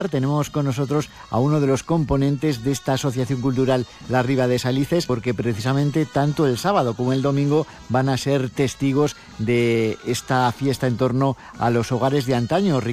Tenemos con nosotros a uno de los componentes de esta Asociación Cultural La Riba de Salices, porque precisamente tanto el sábado como el domingo van a ser testigos de esta fiesta en torno a los hogares de antaño.